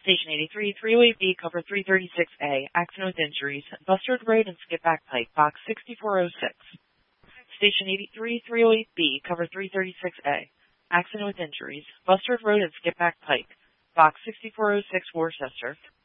Station 83, 308B, cover 336A, accident with injuries, Bustard Road and Skipback Pike, box 6406. Station 83, 308B, cover 336A, accident with injuries, Bustard Road and Skipback Pike, box 6406, Worcester.